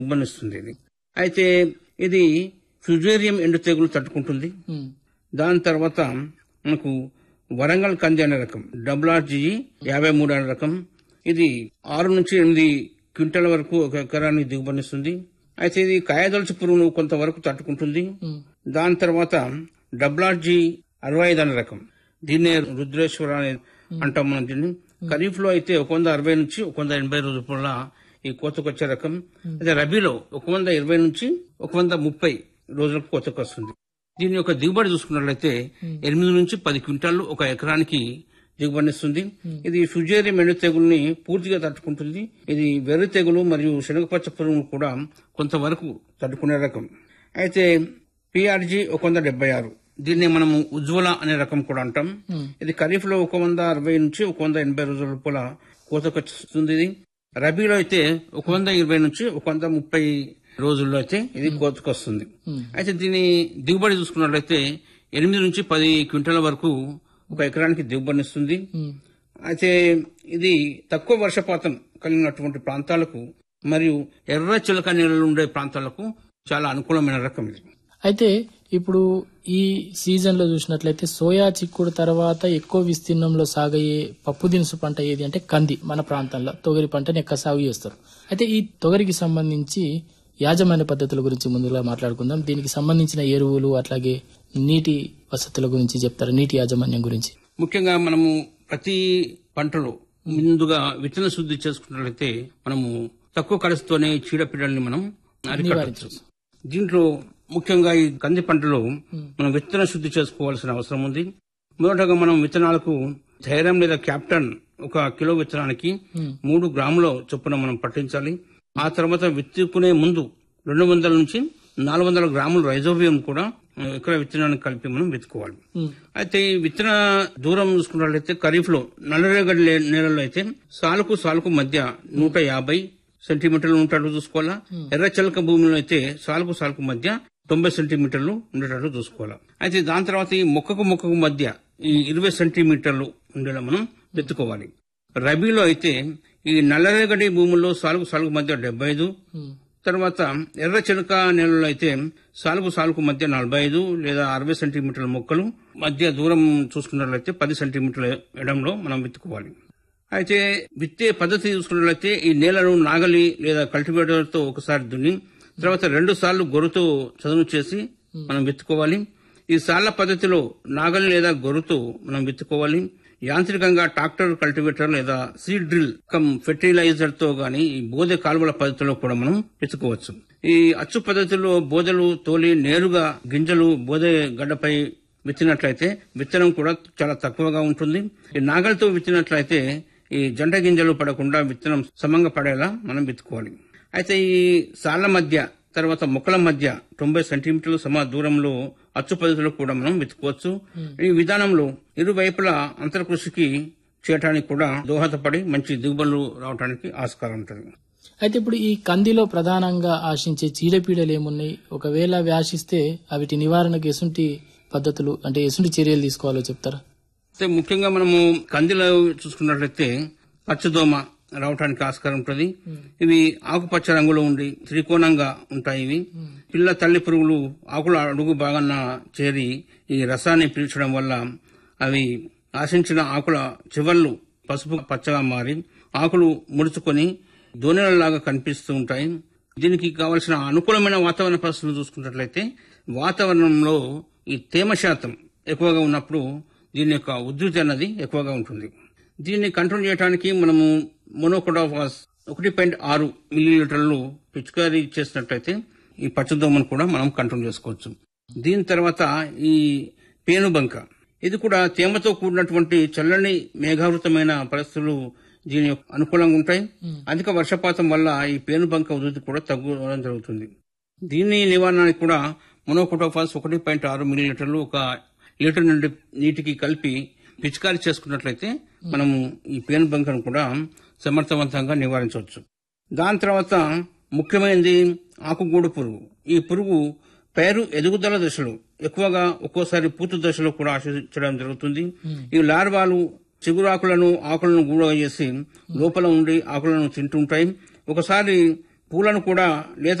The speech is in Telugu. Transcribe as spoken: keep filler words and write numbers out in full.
ఉబ్బనిస్తుంది ఇది. అయితే ఇది ఫ్యుజేరియం ఎండు తెగులు తట్టుకుంటుంది. దాని తర్వాత మనకు వరంగల్ కంది అనే రకం డబ్ల్యూఆర్జీ యాభై మూడు అనే రకం, ఇది ఆరు నుంచి ఎనిమిది క్వింటల్ వరకు ఒక ఎకరానికి దిగుబడిస్తుంది. అయితే ఇది కాయదొలుచు పురుగును కొంతవరకు తట్టుకుంటుంది. దాని తర్వాత డబ్ల్యూఆర్జీ అరవై ఐదు అనే రకం, దీన్నే రుద్రేశ్వర అని అంటాం మనం దీన్ని. ఖరీఫ్ లో అయితే ఒక వంద అరవై నుంచి ఒక వంద ఎనభై రోజుల ఈ కోతకొచ్చే రకం. అయితే రబీలో ఒక వంద ఇరవై నుంచి ఒక వంద ముప్పై రోజులకు కోతకు వస్తుంది. దీని యొక్క దిగుబడి చూసుకున్నట్లయితే ఎనిమిది నుంచి పది క్వింటాళ్లు ఒక ఎకరానికి దిగుబడిస్తుంది. ఇది ఫ్యుజేరియం ఎండు తెగుల్ని పూర్తిగా తట్టుకుంటుంది. ఇది వెర్రి తెగులు మరియు శనగపచ్చ పురుగును కూడా కొంతవరకు తట్టుకునే రకం. అయితే పిఆర్జీ ఒక వంద డెబ్బై ఆరు, దీన్ని మనము ఉజ్వల అనే రకం కూడా అంటాం. ఇది ఖరీఫ్ లో ఒక వంద అరవై నుంచి ఒక వంద ఎనభై రోజుల లోపల కోతకొస్తుంది. ఇది రబీలో అయితే ఒక వంద ఇరవై నుంచి ఒక వంద ముప్పై రోజుల్లో అయితే ఇది కోతకొస్తుంది. అయితే దీని దిగుబడి చూసుకున్నట్లయితే ఎనిమిది నుంచి పది క్వింటాల వరకు ఒక ఎకరానికి దిగుబడినిస్తుంది. అయితే ఇది తక్కువ వర్షపాతం కలిగినటువంటి ప్రాంతాలకు మరియు ఎర్ర చిలక నీళ్లు ఉండే ప్రాంతాలకు చాలా అనుకూలమైన రకం ఇది. అయితే ఇప్పుడు ఈ సీజన్ లో చూసినట్లయితే సోయా చిక్కుడు తర్వాత ఎక్కువ విస్తీర్ణంలో సాగయ్యే పప్పు దినుసు పంట ఏది అంటే కంది. మన ప్రాంతంలో తొగరి పంటని ఎక్కువ సాగు చేస్తారు. అయితే ఈ తొగరికి సంబంధించి యాజమాన్య పద్ధతుల గురించి ముందుగా మాట్లాడుకుందాం. దీనికి సంబంధించిన ఎరువులు అట్లాగే నీటి వసతుల గురించి చెప్తారు, నీటి యాజమాన్యం గురించి. ముఖ్యంగా మనము ప్రతి పంటలో ముందుగా విత్తన శుద్ధి చేసుకున్నట్లయితే మనము తక్కువ ఖర్చుతోనే చీడపీడల్ని మనం అరికట్టవచ్చు. దీంట్లో ముఖ్యంగా ఈ కంది పంటలో మనం విత్తన శుద్ధి చేసుకోవాల్సిన అవసరం ఉంది. మొదటగా మనం విత్తనాలకు ధైర్యం లేదా క్యాప్టన్ ఒక కిలో విత్తనానికి మూడు గ్రాముల చొప్పున మనం పట్టించాలి. ఆ తర్వాత విత్తుకునే ముందు రెండు వందల నుంచి నాలుగు వందల గ్రాముల రైజోబియం కూడా ఎకరా విత్తనానికి కలిపి మనం విత్తుకోవాలి. అయితే ఈ విత్తన దూరం చూసుకున్నట్లయితే ఖరీఫ్ లో నల్లరేగడి నేలలో అయితే సాలుకు సాలుకు మధ్య నూట యాభై సెంటీమీటర్లు ఉండేటట్టు చూసుకోవాలా. ఎర్ర చిలక భూమిలో అయితే సాలుకు సాలుకు మధ్య తొంభై సెంటీమీటర్లు ఉండేటట్టు చూసుకోవాలా. అయితే దాని తర్వాత ఈ మొక్కకు మొక్కకు మధ్య ఈ ఇరవై సెంటీమీటర్లు ఉండేలా మనం విత్తుకోవాలి. రబీలో అయితే ఈ నల్లరేగడి భూముల్లో సాలుకు సాలుకు మధ్య డెబ్బై ఐదు, తర్వాత ఎర్ర చిలక నేలలో అయితే సాలుకు సాలుకు మధ్య నలభై ఐదు లేదా అరవై సెంటీమీటర్ల మొక్కలు మధ్య దూరం చూసుకున్నట్లయితే పది సెంటీమీటర్ల ఎడంలో మనం విత్తుకోవాలి. అయితే విత్తే పద్ధతి చూసుకున్నట్లయితే ఈ నేలను నాగలి లేదా కల్టివేటర్ తో ఒకసారి దున్ని తర్వాత రెండు సార్లు గొర్రుతో చదును చేసి మనం విత్తుకోవాలి. ఈ సాళ్ల పద్ధతిలో నాగలి లేదా గొర్రుతో మనం విత్తుకోవాలి. యాంత్రికంగా ట్రాక్టర్, కల్టివేటర్ లేదా సీడ్ డ్రిల్ కమ్ ఫెర్టిలైజర్ తో గాని ఈ బోదె కాలువల పద్ధతిలో కూడా మనం విత్తుకోవచ్చు. ఈ అచ్చు పద్ధతిలో బోదెలు తోలి నేరుగా గింజలు బోదె గడ్డపై విత్తినట్లయితే విత్తనం కూడా చాలా తక్కువగా ఉంటుంది. ఈ నాగలితో విత్తినట్లయితే ఈ జంట గింజలు పడకుండా విత్తనం సమంగా పడేలా మనం విత్తుకోవాలి. అయితే ఈ సాళ్ల మధ్య తర్వాత మొక్కల మధ్య తొంభై సెంటీమీటర్ల సమ దూరంలో అచ్చు పద్ధతిలో కూడా మనం విత్తుకోవచ్చు. ఈ విధానంలో ఇరువైపులా అంతర్కృషికి చేయడానికి కూడా దోహదపడి మంచి దిగుబడులు రావడానికి ఆస్కారం ఉంటుంది. అయితే ఇప్పుడు ఈ కందిలో ప్రధానంగా ఆశించే చీడపీడలు ఏమున్నాయి? ఒకవేళ వ్యాసిస్తే వీటి నివారణకు ఎసుంటి పద్ధతులు అంటే ఎసుంటి చర్యలు తీసుకోవాలో చెప్తారా? అయితే ముఖ్యంగా మనము కందిలో చూసుకున్నట్లయితే పచ్చదోమ రావడానికి ఆస్కారం ఉంటుంది. ఇవి ఆకుపచ్చ రంగులో ఉండి త్రికోణంగా ఉంటాయి. ఇవి పిల్ల తల్లి పురుగులు ఆకుల అడుగు భాగాన చేరి ఈ రసాన్ని పీల్చడం వల్ల అవి ఆశించిన ఆకుల చివర్లు పసుపు పచ్చగా మారి ఆకులు ముడుచుకొని దోణెలలాగా కనిపిస్తూ ఉంటాయి. దీనికి కావలసిన అనుకూలమైన వాతావరణ పరిస్థితులు చూసుకున్నట్లయితే వాతావరణంలో ఈ తేమ శాతం ఎక్కువగా ఉన్నప్పుడు దీని యొక్క ఉధృతి అన్నది ఎక్కువగా ఉంటుంది. దీన్ని కంట్రోల్ చేయడానికి మనము మోనోకోటోఫాస్ ఒకటి పాయింట్ ఆరు మిల్లీలీటర్లు పిచికారీ చేసినట్లయితే ఈ పచ్చదోమను కూడా మనం కంట్రోల్ చేసుకోవచ్చు. దీని తర్వాత ఈ పేనుబంక, ఇది కూడా తేమతో కూడినటువంటి చల్లని మేఘావృతమైన పరిస్థితులు దీని అనుకూలంగా ఉంటాయి. అధిక వర్షపాతం వల్ల ఈ పేనుబంక ఉధృతి కూడా తగ్గడం జరుగుతుంది. దీని నివారణకి కూడా మోనోకోటోఫాస్ ఒకటి పాయింట్ ఆరు మిల్లీలీటర్లు ఒక లీటర్ నుండి నీటికి కలిపి పిచికారీ చేసుకున్నట్లయితే మనము ఈ పేనుబంకను కూడా సమర్థవంతంగా నివారించవచ్చు. దాని తర్వాత ముఖ్యమైనది ఆకుగూడు పురుగు. ఈ పురుగు పైరు ఎదుగుదల దశలో ఎక్కువగా ఒక్కోసారి పూత దశలో కూడా ఆశించడం జరుగుతుంది. ఈ లార్వాలు చిగురాకులను ఆకులను గూడగా చేసి లోపల ఉండి ఆకులను తింటుంటాయి. ఒకసారి పూలను కూడా లేత